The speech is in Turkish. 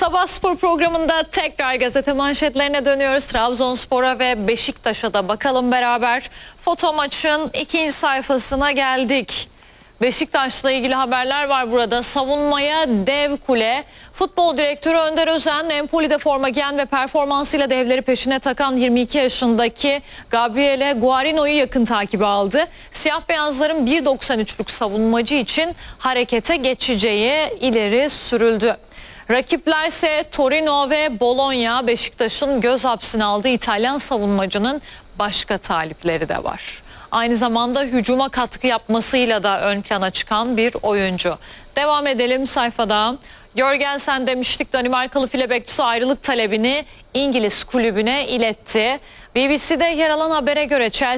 Sabah spor programında tekrar gazete manşetlerine dönüyoruz. Trabzonspor'a ve Beşiktaş'a da bakalım beraber. Foto maçın ikinci sayfasına geldik. Beşiktaş'la ilgili haberler var burada. Savunmaya dev kule. Futbol direktörü Önder Özen, Empoli'de forma giyen ve performansıyla devleri peşine takan 22 yaşındaki Gabriele Guarino'yu yakın takibe aldı. Siyah beyazların 1.93'lük savunmacı için harekete geçeceği ileri sürüldü. Rakiplerse Torino ve Bologna. Beşiktaş'ın göz hapsine aldığı İtalyan savunmacının başka talipleri de var. Aynı zamanda hücuma katkı yapmasıyla da ön plana çıkan bir oyuncu. Devam edelim sayfada. Jørgensen demiştik, Danimarkalı file bekçisi ayrılık talebini İngiliz kulübüne iletti. BBC'de yer alan habere göre Chelsea